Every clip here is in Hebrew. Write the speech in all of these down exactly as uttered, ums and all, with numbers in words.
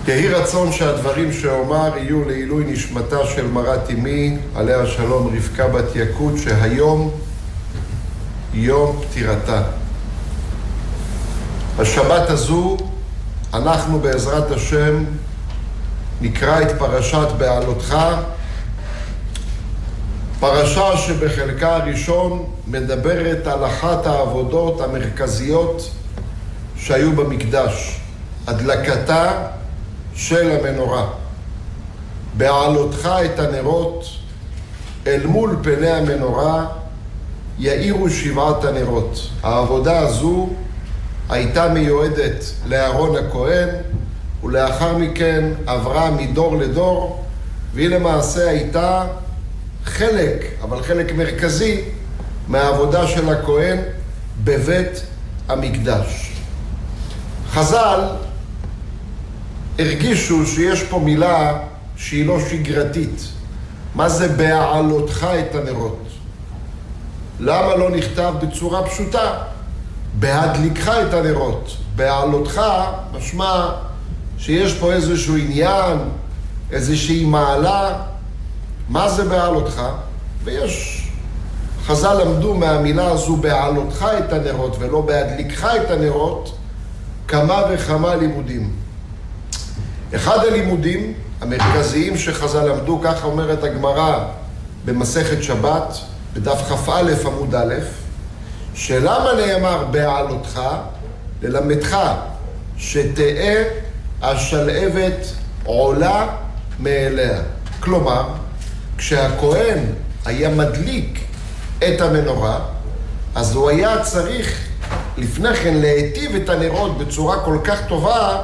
יהי רצון שהדברים שאומר יהיו לעילוי נשמתה של מרת אמי, עליה השלום, רבקה בת יקוד, שהיום יום פטירתה. בשבת הזו אנחנו בעזרת השם נקרא את פרשת בעלותך, פרשה שבחלקה הראשון מדברת על אחת העבודות המרכזיות שהיו במקדש, הדלקתה של המנורה. בעלותך את הנרות אל מול פני המנורה יאירו שבעת הנרות. העבודה הזו הייתה מיועדת לאהרון הכהן, ולאחר מכן עברה מדור לדור, והיא למעשה הייתה חלק, אבל חלק מרכזי, מהעבודה של הכהן בבית המקדש. חז"ל הרגישו שיש פה מילה שהיא לא שגרתית. מה זה בהעלותך את הנרות? למה לא נכתב בצורה פשוטה? בהדליקך את הנרות. בהעלותך משמע שיש פה איזשהו עניין, איזושהי מעלה. מה זה בהעלותך? ויש, חז"ל למדו מהמילה הזו בהעלותך את הנרות ולא בהדליקך את הנרות כמה וכמה לימודים. אחד הלימודים המרכזיים שחז"ל למדו, ככה אומרת הגמרא במסכת שבת, בדף כ"א עמוד א', שלמה נאמר בהעלותך? ללמדך שתהא השלהבת עולה מאליה. כלומר, כשהכהן היה מדליק את המנורה, אז הוא היה צריך לפני כן להיטיב את הנרות בצורה כל כך טובה,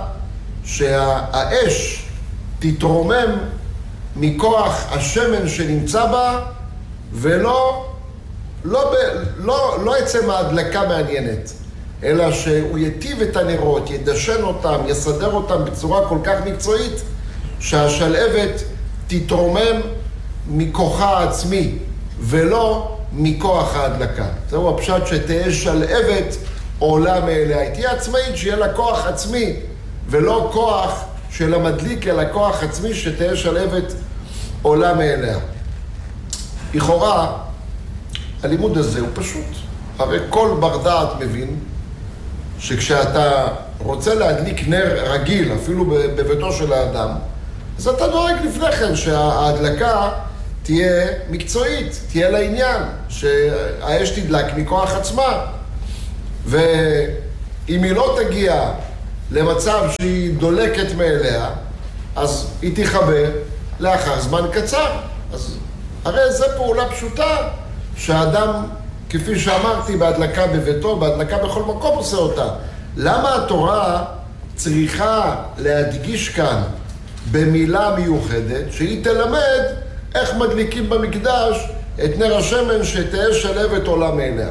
שהאש תתרומם מכוח השמן שנמצא בה, ולא לא, לא, לא יצא מהדלקה מעניינת, אלא שהוא יטיב את הנרות, ידשן אותם, יסדר אותם בצורה כל כך מקצועית, שהשלהבת תתרומם מכוחה העצמי, ולא מכוח ההדלקה. זהו הפשט, שתהיה שלהבת עולה מאליה. היא תהיה עצמאית, שיהיה לה כוח עצמי, ולא כוח של המדליק, אלא כוח עצמי, שתהיה שלהבת עולה מאליה. לכאורה, הלימוד הזה הוא פשוט. הרי כל בר דעת מבין שכשאתה רוצה להדליק נר רגיל, אפילו בביתו של האדם, אז אתה דואג לפני כן שההדלקה תהיה מקצועית, תהיה לעניין, שהאש תדלק מכוח עצמה. ואם היא לא תגיע למצב שהיא דולקת מאליה, אז היא תכבה לאחר זמן קצר. אז הרי זו פעולה פשוטה שהאדם, כפי שאמרתי, בהדלקה בביתו, בהדלקה בכל מקום עושה אותה. למה התורה צריכה להדגיש כאן במילה מיוחדת שהיא תלמד איך מדליקים במקדש את נר השמן שתהא שלהבת עולה מאליה?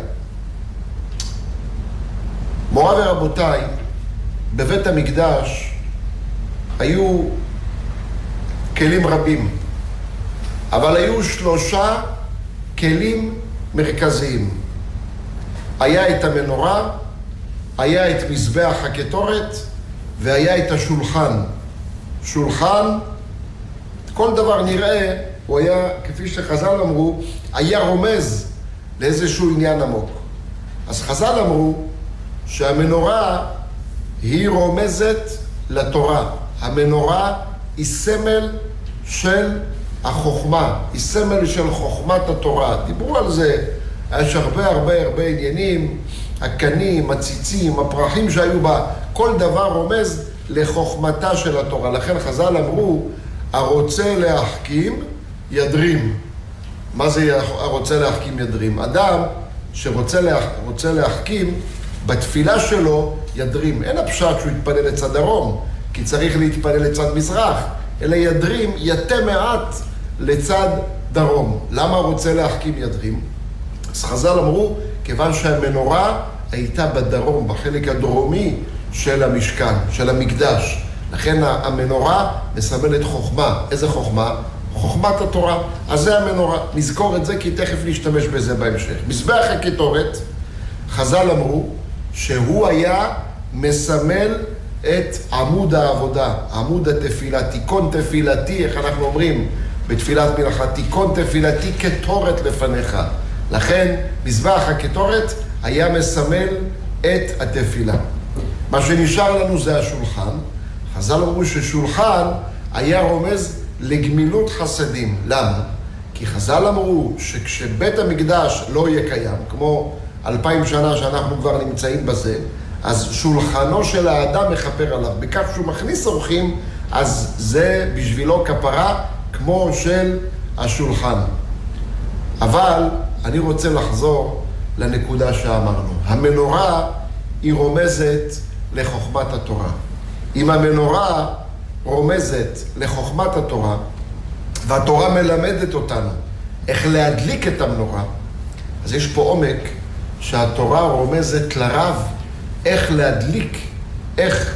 מוריי ורבותיי, בבית המקדש היו כלים רבים, אבל היו שלושה כלים מרכזיים. היה את המנורה, היה את מזבח הקטורת, והיה את השולחן. שולחן, כל דבר נראה, הוא היה, כפי שחז"ל אמרו, היה רומז לאיזשהו עניין עמוק. אז חז"ל אמרו שהמנורה היא רומזת לתורה. המנורה היא סמל של החוכמה, היא סמל של חוכמת התורה. דיברו על זה, יש הרבה הרבה הרבה עניינים, הקנים, הציצים, הפרחים שהיו בה, כל דבר רומז לחוכמתה של התורה. לכן חז"ל אמרו, הרוצה להחכים ידרים. מה זה הרוצה להחכים ידרים? אדם שרוצה לה, רוצה להחכים, בתפילה שלו ידרים. אין הפשט שהוא יתפלל לצד דרום, כי צריך להתפלל לצד מזרח, אלא ידרים יתה מעט לצד דרום. למה רוצה להחכים ידרים? אז חז"ל אמרו, כיוון שהמנורה הייתה בדרום, בחלק הדרומי של המשכן, של המקדש. לכן המנורה מסמלת חוכמה. איזה חוכמה? חוכמת התורה. אז זה המנורה. נזכור את זה כי תכף נשתמש בזה בהמשך. מזבח הקטורת, חז"ל אמרו שהוא היה מסמל את עמוד העבודה, עמוד התפילה, תיקון תפילתי, איך אנחנו אומרים בתפילת מנחה, תיקון תפילתי כתורת לפניך. לכן מזבח הכתורת היה מסמל את התפילה. מה שנשאר לנו זה השולחן. חז"ל אמרו ששולחן היה רומז לגמילות חסדים. למה? כי חז"ל אמרו שכשבית המקדש לא יהיה קיים, כמו אלפיים שנה שאנחנו כבר נמצאים בזה, אז שולחנו של האדם מכפר עליו. בכך שהוא מכניס אורחים, אז זה בשבילו כפרה כמו של השולחן. אבל אני רוצה לחזור לנקודה שאמרנו. המנורה היא רומזת לחוכמת התורה. אם המנורה רומזת לחוכמת התורה, והתורה מלמדת אותנו איך להדליק את המנורה, אז יש פה עומק שהתורה רומזת לרב איך להדליק, איך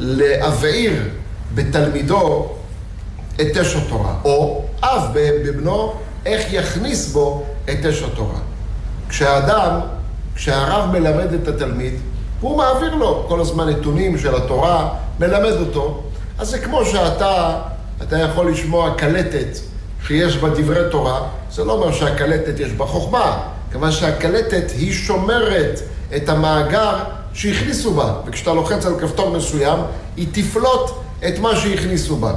להבעיר בתלמידו את אש התורה, או אב בבנו איך יכניס בו את אש התורה. כשהאדם, כשהרב מלמד את התלמיד, הוא מעביר לו כל הזמן נתונים של התורה, מלמד אותו. אז זה כמו שאתה, אתה יכול לשמוע קלטת שיש בה דברי תורה, זה לא אומר שהקלטת יש בה חוכמה, כיוון שהקלטת היא שומרת את המאגר שהכניסו בה, וכשאתה לוחץ על כפתור מסוים, היא תפלוט את מה שהכניסו בה.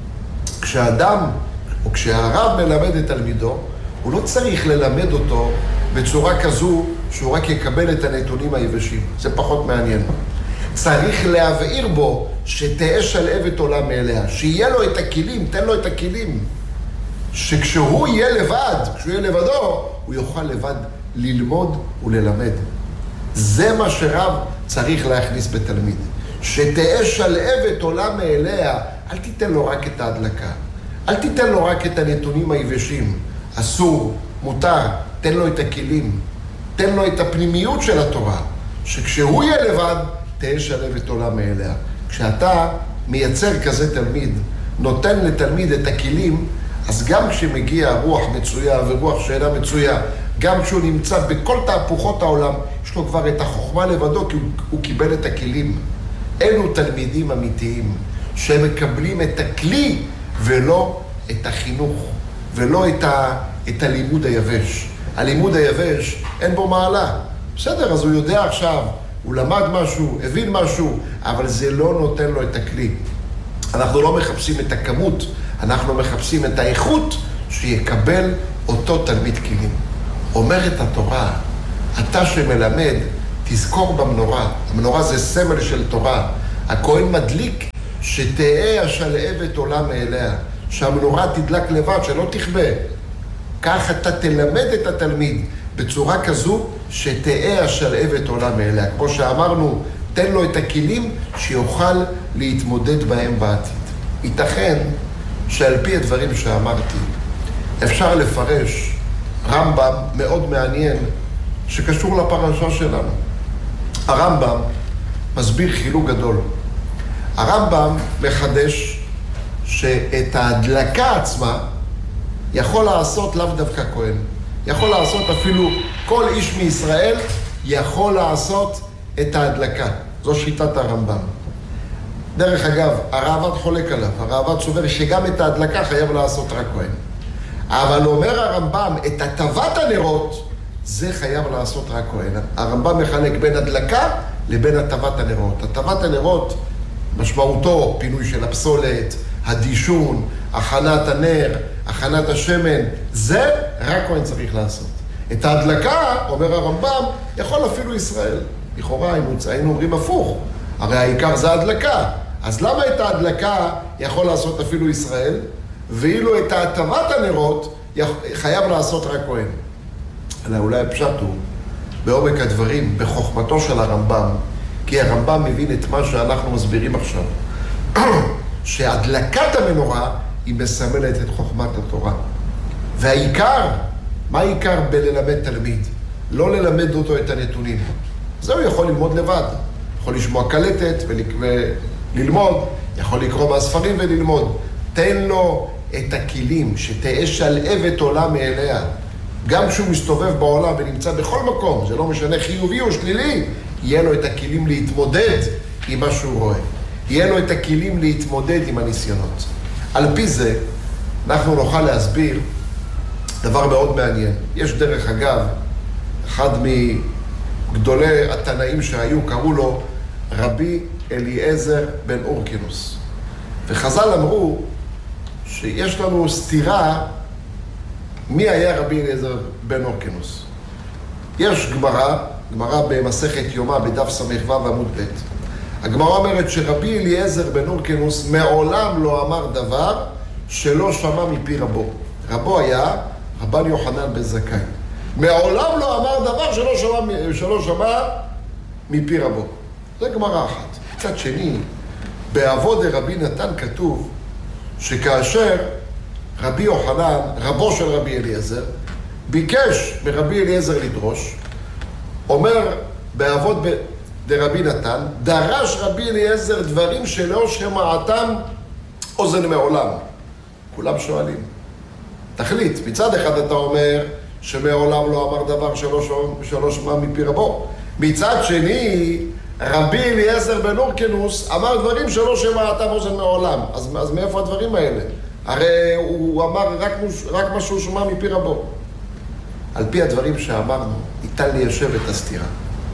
כשאדם, או כשהרב מלמד את תלמידו, הוא לא צריך ללמד אותו בצורה כזו שהוא רק יקבל את הנתונים היבשים. זה פחות מעניין. צריך להבעיר בו שתהא שלהבת עולם מאליה, שיהיה לו את הכלים, תן לו את הכלים. שכשהוא יהיה לבד, כשהוא יהיה לבדו, הוא יוכל לבד ללמוד וללמד. זה מה שרב צריך להכניס בתלמיד. שתהא שלהבת עולם מאליה, אל תיתן לו רק את ההדלקה. אל תיתן לו רק את הנתונים היבשים. אסור, מותר, תן לו את הכלים. תן לו את הפנימיות של התורה. שכשהוא יהיה לבד, תהא שלהבת עולם מאליה. כשאתה מייצר כזה תלמיד, נותן לתלמיד את הכלים, אז גם כשמגיע רוח מצויה ורוח שאינה מצויה, גם כשהוא נמצא בכל תהפוכות העולם, יש לו כבר את החוכמה לבדו, כי הוא, הוא קיבל את הכלים. אלו תלמידים אמיתיים, שמקבלים את הכלי ולא את החינוך, ולא את, ה, את הלימוד היבש. הלימוד היבש אין בו מעלה. בסדר, אז הוא יודע עכשיו, הוא למד משהו, הבין משהו, אבל זה לא נותן לו את הכלי. אנחנו לא מחפשים את הכמות, אנחנו מחפשים את האיכות שיקבל אותו תלמיד כלים. אומרת התורה, אתה שמלמד, תזכור במנורה. המנורה זה סמל של תורה. הכהן מדליק שתהא השלהבת עולם מאליה. שהמנורה תדלק לבד, שלא תכבה. כך אתה תלמד את התלמיד בצורה כזו שתהא השלהבת עולם מאליה. כמו שאמרנו, תן לו את הכלים שיוכל להתמודד בהם בעתיד. ייתכן שעל פי הדברים שאמרתי, אפשר לפרש רמב"ם מאוד מעניין שקשור לפרשה שלנו. הרמב"ם מסביר חילוק גדול. הרמב"ם מחדש שאת ההדלקה עצמה יכול לעשות לאו דווקא כהן. יכול לעשות אפילו כל איש מישראל יכול לעשות את ההדלקה. זו שיטת הרמב"ם. דרך אגב, הראב"ד חולק עליו. הראב"ד סובר שגם את ההדלקה חייב לעשות רק כהן. אבל אומר הרמב"ם, את הטבת הנרות, זה חייב לעשות רק כהן. הרמב"ם מחלק בין הדלקה לבין הטבת הנרות. הטבת הנרות, משמעותו פינוי של הפסולת, הדישון, הכנת הנר, הכנת השמן, זה רק כהן צריך לעשות. את ההדלקה, אומר הרמב"ם, יכול אפילו ישראל. לכאורה היינו אומרים הפוך, הרי העיקר זה ההדלקה. אז למה את ההדלקה יכול לעשות אפילו ישראל, ואילו את הטבת הנרות חייב לעשות רק כהן? אלא אולי הפשט הוא בעומק הדברים, בחוכמתו של הרמב"ם, כי הרמב"ם מבין את מה שאנחנו מסבירים עכשיו. שהדלקת המנורה היא מסמלת את חוכמת התורה. והעיקר, מה העיקר בללמד תלמיד? לא ללמד אותו את הנתונים. זה הוא יכול ללמוד לבד. יכול לשמוע קלטת וללמוד, יכול לקרוא מהספרים וללמוד. תן לו את הכלים, שתהא שלהבת עולם מאליה. גם כשהוא מסתובב בעולם ונמצא בכל מקום, זה לא משנה חיובי או שלילי, יהיה לו את הכלים להתמודד עם מה שהוא רואה. יהיה לו את הכלים להתמודד עם הניסיונות. על פי זה, אנחנו נוכל להסביר דבר מאוד מעניין. יש דרך אגב, אחד מגדולי התנאים שהיו, קראו לו רבי אליעזר בן אורקנוס. וחז"ל אמרו שיש לנו סתירה מי היה רבי אליעזר בן אורקנוס. יש גמרא, גמרא במסכת יומא בדף ס"ו עמוד ב'. הגמרא אומרת שרבי אליעזר בן אורקנוס מעולם לא אמר דבר שלא שמע מפי רבו. רבו היה רבן יוחנן בן זכאי. מעולם לא אמר דבר שלא שמע, שלא שמע מפי רבו. זה גמרא אחת. מצד שני, באבות דרבי נתן כתוב שכאשר רבי יוחנן, רבו של רבי אליעזר, ביקש מרבי אליעזר לדרוש, אומר באבות דרבי נתן, דרש רבי אליעזר דברים שלא שמעתם אוזן מעולם. כולם שואלים. תחליט, מצד אחד אתה אומר שמעולם לא אמר דבר שלא, שלא שמע מפי רבו. מצד שני, רבי אליעזר בן אורקנוס אמר דברים שלא שמעתם אוזן מעולם. אז, אז מאיפה הדברים האלה? הרי הוא אמר רק, רק מה שהוא שמע מפי רבו. על פי הדברים שאמרנו, ניתן ליישב את הסתירה.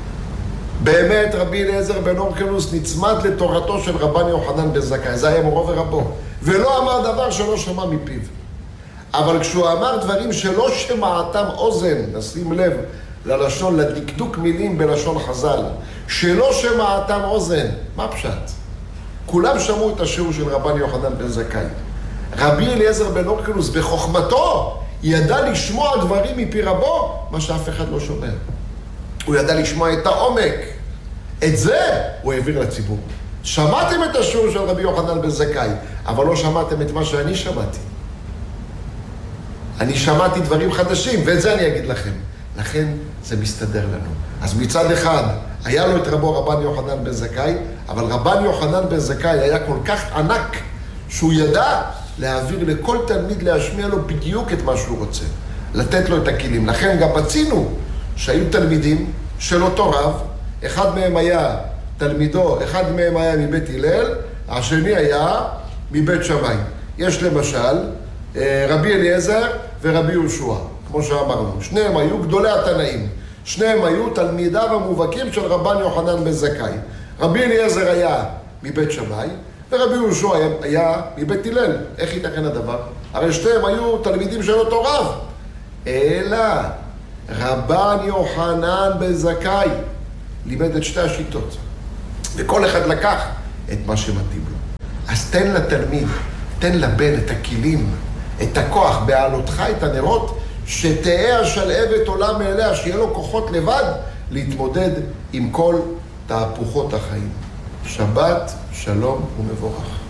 באמת רבי אליעזר בן אורקנוס נצמד לתורתו של רבן יוחנן בן זכאי, זה היה מורו ורבו, ולא אמר דבר שלא שמע מפיו. אבל כשהוא אמר דברים שלא שמעתם אוזן, נשים לב ללשון, לדקדוק מילים בלשון חז"ל, שלא שמעתם אוזן, מה פשט? כולם שמעו את השיעור של רבן יוחנן בן זכאי. רבי אליעזר בן אורקנוס בחוכמתו ידע לשמוע דברים מפי רבו, מה שאף אחד לא שומע. הוא ידע לשמוע את העומק. את זה הוא העביר לציבור. שמעתם את השיעור של רבי יוחנן בן זכאי, אבל לא שמעתם את מה שאני שמעתי. אני שמעתי דברים חדשים, ואת זה אני אגיד לכם. לכן זה מסתדר לנו. אז מצד אחד, היה לו את רבו רבן יוחנן בן זכאי, אבל רבן יוחנן בן זכאי היה כל כך ענק, שהוא ידע להעביר לכל תלמיד להשמיע לו בדיוק את מה שהוא רוצה. לתת לו את הכלים. לכן גם מצינו שהיו תלמידים של אותו רב, אחד מהם היה תלמידו, אחד מהם היה מבית הלל, השני היה מבית שמאי. יש למשל רבי אליעזר ורבי יהושע, כמו שאמרנו. שניהם היו גדולי התנאים. שניהם היו תלמידיו המובהקים של רבן יוחנן בן זכאי. רבי אליעזר היה מבית שמאי, ורבי יהושע היה, היה מבית הלל. איך ייתכן הדבר? הרי שניהם היו תלמידים של אותו רב. אלא רבן יוחנן בן זכאי לימד את שתי השיטות. וכל אחד לקח את מה שמתאים לו. אז תן לתלמיד, תן לבן את הכלים, את הכוח, בעלותך את הנרות, שתהא השלהבת עולה מאליה, שיהיה לו כוחות לבד להתמודד עם כל תהפוכות החיים. שבת, שלום ומבורך.